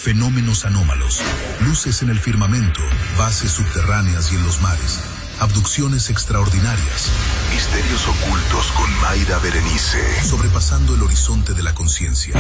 fenómenos anómalos, luces en el firmamento, bases subterráneas y en los mares, abducciones extraordinarias, misterios ocultos con Mayra Berenice, sobrepasando el horizonte de la conciencia.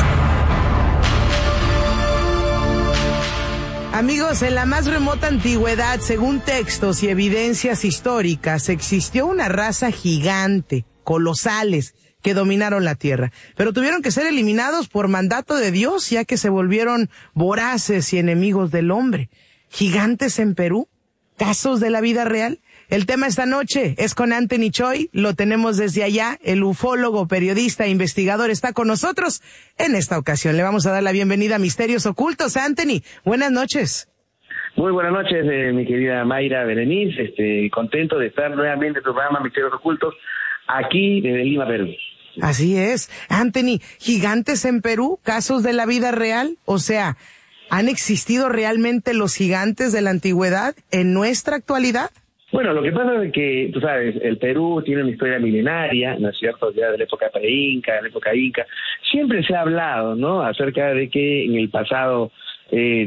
Amigos, en la más remota antigüedad, según textos y evidencias históricas, existió una raza gigante, colosales, que dominaron la tierra, pero tuvieron que ser eliminados por mandato de Dios, ya que se volvieron voraces y enemigos del hombre. ¿Gigantes en Perú? ¿Casos de la vida real? El tema esta noche es con Anthony Choi, lo tenemos desde allá, el ufólogo, periodista e investigador está con nosotros. En esta ocasión le vamos a dar la bienvenida a Misterios Ocultos. Anthony, buenas noches. Muy buenas noches, mi querida Mayra Berenice, contento de estar nuevamente en tu programa Misterios Ocultos, aquí desde Lima, Perú. Así es. Anthony, ¿gigantes en Perú? ¿Casos de la vida real? O sea, ¿han existido realmente los gigantes de la antigüedad en nuestra actualidad? Bueno, lo que pasa es que, tú sabes, el Perú tiene una historia milenaria, ¿no es cierto?, ya de la época pre-inca, de la época inca. Siempre se ha hablado, ¿no?, acerca de que en el pasado, de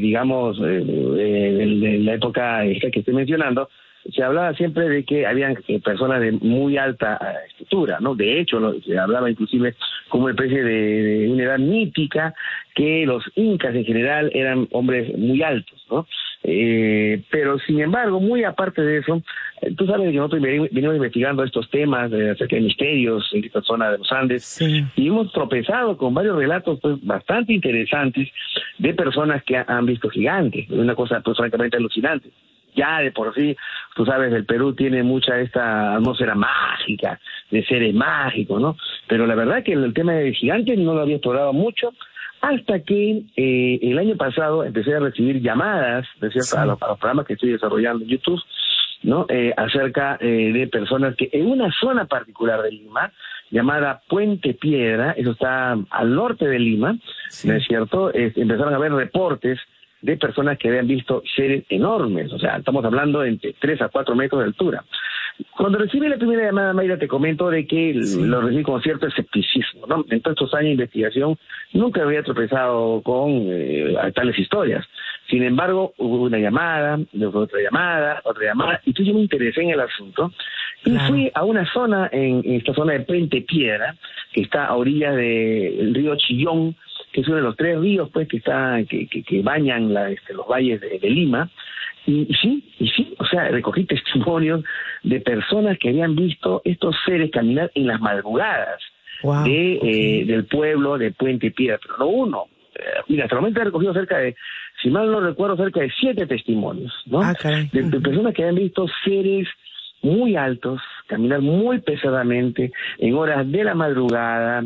la época esta que estoy mencionando, se hablaba siempre de que habían personas de muy alta estatura, ¿no? De hecho, ¿no?, se hablaba inclusive como una especie de una edad mítica, que los incas en general eran hombres muy altos, ¿no? Pero sin embargo, muy aparte de eso, tú sabes que nosotros venimos investigando estos temas acerca de misterios en esta zona de los Andes, sí, y hemos tropezado con varios relatos pues bastante interesantes de personas que han visto gigantes, una cosa pues francamente alucinante. Ya de por sí, tú sabes, el Perú tiene mucha esta atmósfera mágica, de seres mágicos, ¿no? Pero la verdad que el tema de gigantes no lo había explorado mucho, hasta que el año pasado empecé a recibir llamadas, ¿no es cierto?, sí, a los programas que estoy desarrollando en YouTube, ¿no?, acerca de personas que en una zona particular de Lima, llamada Puente Piedra, eso está al norte de Lima, sí, ¿no es cierto?, empezaron a haber reportes de personas que habían visto seres enormes, o sea, estamos hablando de entre 3 a 4 metros de altura. Cuando recibí la primera llamada, Mayra, te comento de que sí, lo recibí con cierto escepticismo, ¿no? En todos estos años de investigación nunca había tropezado con tales historias. Sin embargo, hubo una llamada, otra llamada, y entonces yo me interesé en el asunto y fui a una zona, en esta zona de Puente Piedra, que está a orillas del río Chillón, que es uno de los 3 ríos pues que bañan los valles de Lima, y sí, o sea, recogí testimonios de personas que habían visto estos seres caminar en las madrugadas del pueblo de Puente Piedra, pero no uno. Mira, hasta el momento he recogido si mal no recuerdo, cerca de 7 testimonios, ¿no? De personas que habían visto seres muy altos, caminar muy pesadamente en horas de la madrugada,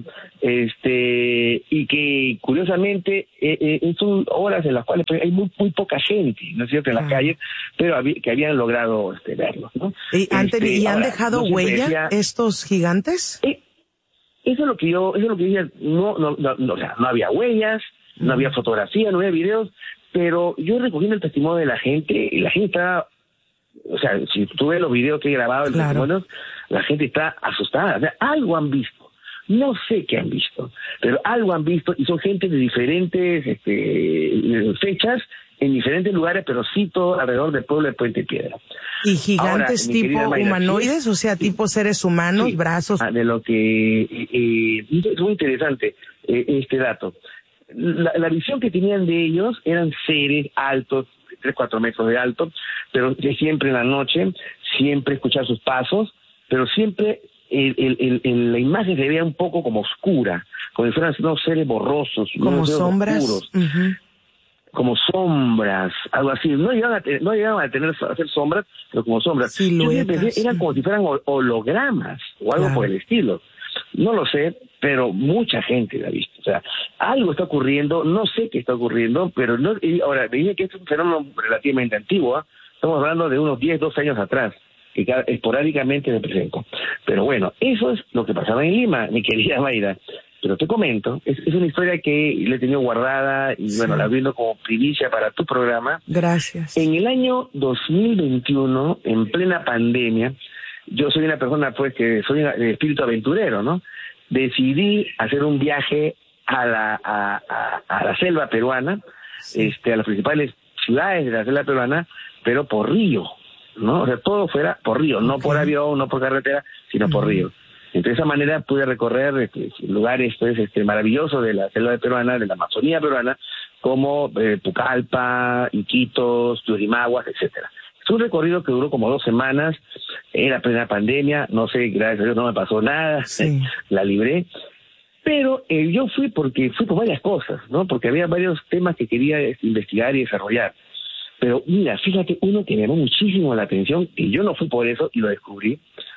y que curiosamente son horas en las cuales hay muy poca gente, ¿no es cierto?, en las calles, pero que habían logrado verlos, ¿no? ¿Y han dejado huella estos gigantes? Eso es lo que decía, o sea, no había huellas, no había fotografías, no había videos, pero yo recogiendo el testimonio de la gente, y la gente estaba, o sea, si tú ves los videos que he grabado, el testimonio, la gente está asustada, o sea, algo han visto, no sé qué han visto, pero algo han visto, y son gente de diferentes fechas, en diferentes lugares, pero sí todo alrededor del pueblo de Puente Piedra. ¿Y gigantes ahora, tipo Mayra, humanoides, o sea, tipo seres humanos, sí, brazos? De lo que es muy interesante este dato. La visión que tenían de ellos eran seres altos, 3, 4 metros de alto, pero siempre en la noche, siempre escuchar sus pasos, pero siempre la imagen se veía un poco como oscura, como si fueran unos seres borrosos, como sombras oscuros, como sombras, algo así. No llegaban a hacer sombras, pero como sombras. Siluetas. Eran como si fueran hologramas o algo por el estilo. No lo sé, pero mucha gente la ha visto. O sea, algo está ocurriendo, no sé qué está ocurriendo, pero no. Ahora, me dije que es un fenómeno relativamente antiguo, ¿eh? Estamos hablando de unos 10, 12 años atrás, que esporádicamente se presentó. Pero bueno, eso es lo que pasaba en Lima, mi querida Mayra. Pero te comento, es una historia que le he tenido guardada y bueno, la brindo como primicia para tu programa. Gracias. En el año 2021, en plena pandemia, yo soy una persona pues que soy de espíritu aventurero, ¿no? Decidí hacer un viaje a la selva peruana, a las principales ciudades de la selva peruana, pero por río, ¿no? O sea, todo fuera por río, no por avión, no por carretera, sino por río. Entonces, de esa manera pude recorrer lugares maravillosos de la selva peruana, de la Amazonía peruana, como Pucallpa, Iquitos, Turimaguas, etcétera. Es un recorrido que duró como 2 semanas, era plena pandemia, no sé, gracias a Dios no me pasó nada, la libré. Pero yo fui por varias cosas, ¿no? Porque había varios temas que quería investigar y desarrollar. Pero mira, fíjate, uno que me llamó muchísimo la atención, y yo no fui por eso y lo descubrí.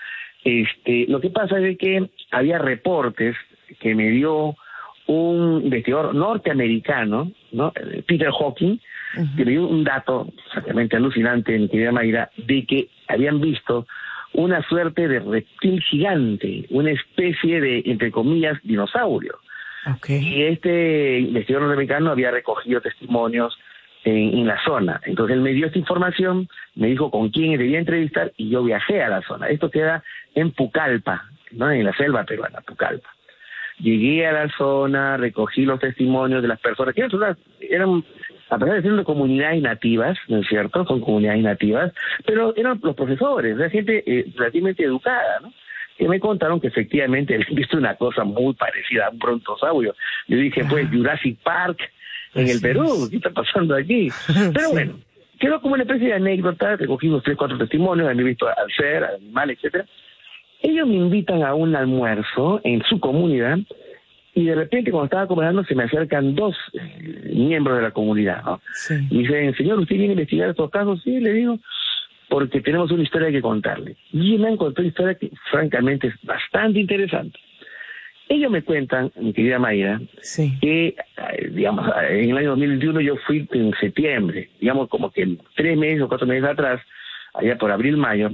Lo que pasa es que había reportes que me dio un investigador norteamericano, ¿no? Peter Hawking, que me dio un dato francamente alucinante, mi querida Mayra, de que habían visto una suerte de reptil gigante, una especie de, entre comillas, dinosaurio. Y este investigador norteamericano había recogido testimonios en la zona. Entonces él me dio esta información, me dijo con quién debía entrevistar y yo viajé a la zona. Esto queda en Pucallpa, ¿no? En la selva peruana, Pucallpa. Llegué a la zona, recogí los testimonios de las personas, que eran a pesar de ser de comunidades nativas, ¿no es cierto? Son comunidades nativas, pero eran los profesores, la gente relativamente educada, ¿no? Que me contaron que efectivamente habían visto una cosa muy parecida a un brontosaurio. Yo dije, pues, Jurassic Park en el Perú, ¿qué está pasando aquí? Pero bueno, quedó como una especie de anécdota, recogimos 3, 4 testimonios, han visto al ser, al animal, etcétera. Ellos me invitan a un almuerzo en su comunidad y de repente cuando estaba conversando se me acercan 2 miembros de la comunidad, ¿no? Y dicen, señor, ¿usted viene a investigar estos casos? Sí, le digo, porque tenemos una historia que contarle. Y me han contado una historia que francamente es bastante interesante. Ellos me cuentan, mi querida Mayra, que, digamos, en el año 2021 yo fui en septiembre, digamos como que 3 meses o 4 meses atrás, allá por abril, mayo,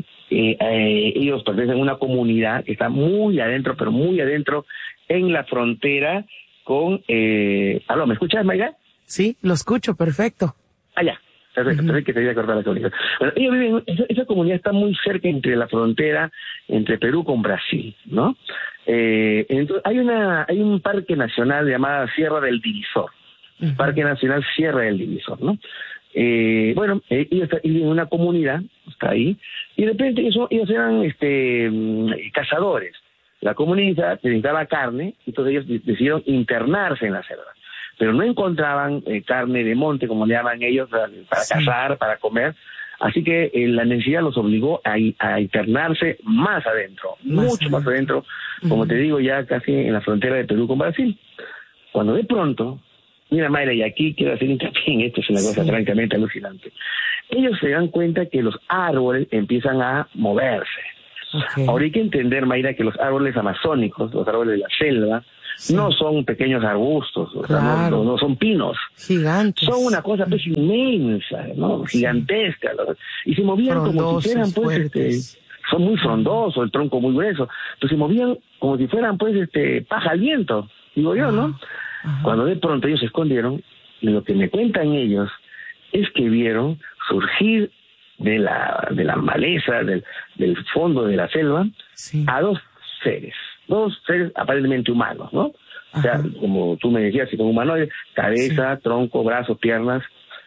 ellos pertenecen a una comunidad que está muy adentro, pero muy adentro, en la frontera con... ¿Aló, me escuchas, Mayra? Sí, lo escucho, perfecto. Allá. Perfecto, pensé que te iba a cortar la comunicación. Bueno, ellos viven, esa comunidad está muy cerca entre la frontera, entre Perú con Brasil, ¿no? Entonces, hay un parque nacional llamado Sierra del Divisor, Parque Nacional Sierra del Divisor, ¿no? Bueno, ellos viven en una comunidad, está ahí, y de repente ellos eran cazadores. La comunidad necesitaba carne, entonces ellos decidieron internarse en la selva. Pero no encontraban carne de monte, como le llaman ellos, para cazar, para comer. Así que la necesidad los obligó a internarse más adentro, mucho más adentro, como te digo, ya casi en la frontera de Perú con Brasil. Cuando de pronto, mira Mayra, y aquí quiero hacer hincapié en esto, es una cosa francamente alucinante. Ellos se dan cuenta que los árboles empiezan a moverse. Ahora hay que entender, Mayra, que los árboles amazónicos, los árboles de la selva, no son pequeños arbustos, o sea, no son pinos. Gigantes. Son una cosa pues inmensa, ¿no? Gigantesca. Y se movían como si fueran pues son muy frondosos, el tronco muy grueso. Entonces se movían como si fueran pues paja al viento, digo yo, ¿no? Cuando de pronto ellos se escondieron, lo que me cuentan ellos es que vieron surgir de la maleza, del fondo de la selva, a 2 seres aparentemente humanos, ¿no? O sea, como tú me decías, como humanoides, cabeza, tronco, brazos, piernas,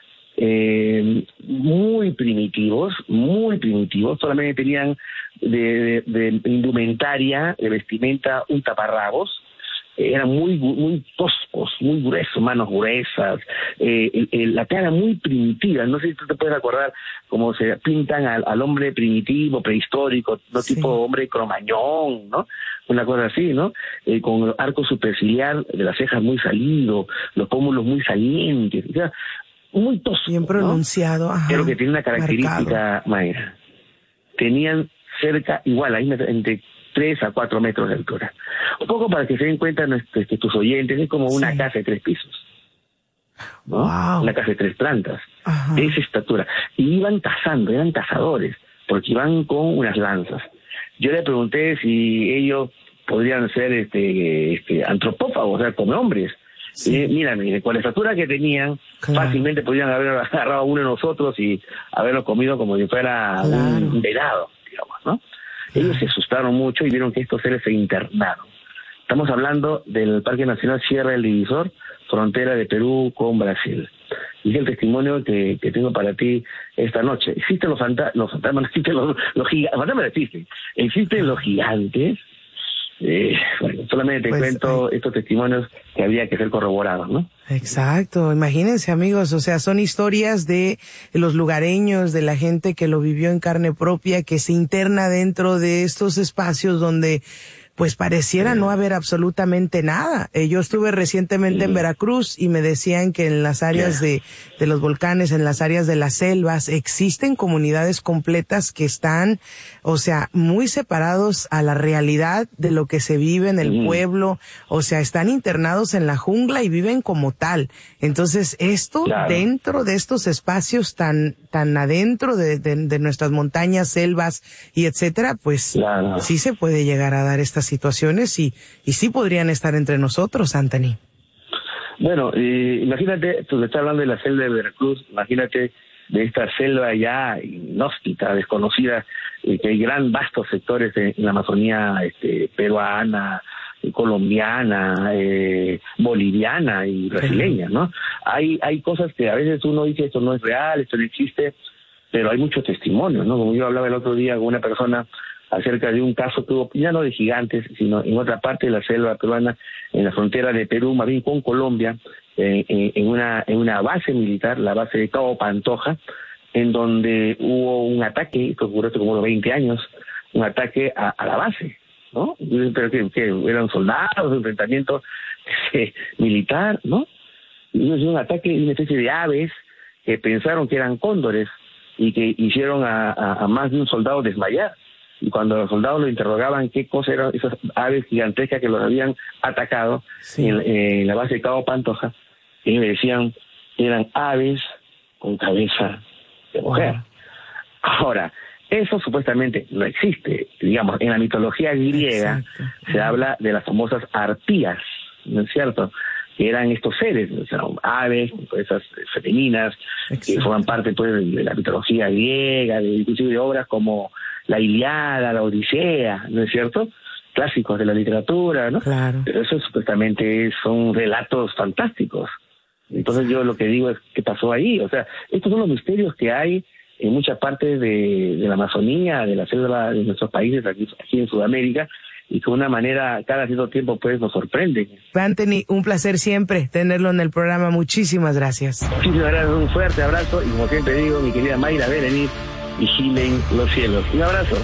muy primitivos, solamente tenían de indumentaria, de vestimenta, un taparrabos, eran muy toscos, muy gruesos, manos gruesas, la cara muy primitiva. No sé si tú te puedes acordar cómo se pintan al hombre primitivo, prehistórico, no tipo hombre cromañón, ¿no? Una cosa así, ¿no? Con el arco superciliar de las cejas muy salido, los pómulos muy salientes, o sea, muy tosco, bien pronunciado, ¿no? Pero que tiene una característica, Mayra. Tenían cerca, igual, ahí entre 3 a 4 metros de altura. Un poco para que se den cuenta tus oyentes, es como una casa de 3 pisos, ¿no? Una casa de 3 plantas, de esa estatura. Y iban cazando, eran cazadores, porque iban con unas lanzas. Yo le pregunté si ellos podrían ser antropófagos, o sea, come hombres. Mira, con la estatura que tenían, fácilmente podrían haber agarrado a uno de nosotros y haberlo comido como si fuera un venado, digamos, ¿no? Ellos se asustaron mucho y vieron que estos seres se internaron. Estamos hablando del Parque Nacional Sierra del Divisor, frontera de Perú con Brasil. Y es el testimonio que tengo para ti esta noche. Existen los fantasmas, existen los gigantes, fantasmas existen los gigantes. Bueno, solamente te cuento estos testimonios que habría que ser corroborados, ¿no? Exacto, imagínense, amigos, o sea, son historias de los lugareños, de la gente que lo vivió en carne propia, que se interna dentro de estos espacios donde pues pareciera no haber absolutamente nada. Yo estuve recientemente en Veracruz y me decían que en las áreas de los volcanes, en las áreas de las selvas, existen comunidades completas que están, o sea, muy separados a la realidad de lo que se vive en el pueblo, o sea, están internados en la jungla y viven como tal. Entonces, esto dentro de estos espacios tan adentro de nuestras montañas, selvas y etcétera, pues sí se puede llegar a dar estas situaciones y sí podrían estar entre nosotros, Anthony. Bueno, imagínate, tú estás hablando de la selva de Veracruz, imagínate de esta selva ya inhóspita, desconocida, que hay vastos sectores en la Amazonía peruana, colombiana, boliviana y brasileña, ¿no? Hay cosas que a veces uno dice esto no es real, esto no existe, pero hay muchos testimonios, ¿no? Como yo hablaba el otro día con una persona acerca de un caso que hubo, ya no de gigantes, sino en otra parte de la selva peruana, en la frontera de Perú, más bien con Colombia, en una base militar, la base de Cabo Pantoja, en donde hubo un ataque, esto ocurrió hace como unos 20 años, un ataque a la base, ¿no? Pero que eran soldados, un enfrentamiento militar, ¿no? Y un ataque de una especie de aves que pensaron que eran cóndores y que hicieron a más de un soldado desmayar. Y cuando los soldados lo interrogaban qué cosa eran esas aves gigantescas que los habían atacado en la base de Cabo Pantoja, ellos le decían que eran aves con cabeza de mujer. Ahora, eso supuestamente no existe. Digamos, en la mitología griega se habla de las famosas arpías, ¿no es cierto?, que eran estos seres, o sea, aves, esas femeninas, que forman parte pues de la mitología griega, inclusive de obras como la Ilíada, la Odisea, ¿no es cierto?, clásicos de la literatura, ¿no? Claro. Pero eso supuestamente son relatos fantásticos. Entonces yo lo que digo es, ¿qué pasó ahí? O sea, estos son los misterios que hay en muchas partes de la Amazonía, de la selva de nuestros países, aquí en Sudamérica, y que de una manera cada cierto tiempo pues nos sorprende. Anthony, un placer siempre tenerlo en el programa. Muchísimas gracias. Muchísimas gracias, un fuerte abrazo y como siempre digo, mi querida Mayra Berenice, vigilen los cielos. Un abrazo.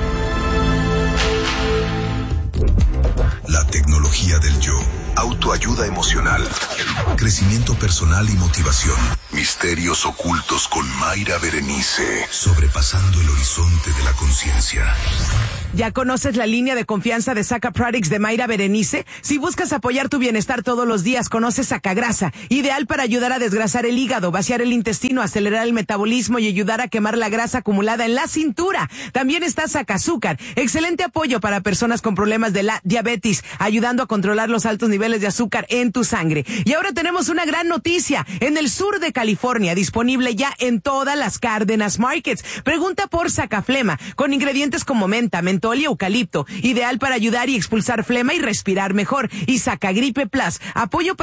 La tecnología del yo, autoayuda emocional, crecimiento personal y motivación. Misterios ocultos con Mayra Berenice, sobrepasando el horizonte de la conciencia. ¿Ya conoces la línea de confianza de Saca Products de Mayra Berenice? Si buscas apoyar tu bienestar todos los días, conoce Sacagrasa, ideal para ayudar a desgrasar el hígado, vaciar el intestino, acelerar el metabolismo y ayudar a quemar la grasa acumulada en la cintura. También está Sacazúcar, excelente apoyo para personas con problemas de la diabetes, ayudando a controlar los altos niveles de azúcar en tu sangre. Y ahora tenemos una gran noticia, en el sur de California, disponible ya en todas las Cárdenas Markets. Pregunta por Sacaflema, con ingredientes como menta, mentol y eucalipto, ideal para ayudar y expulsar flema y respirar mejor. Y Sacagripe Plus, apoyo para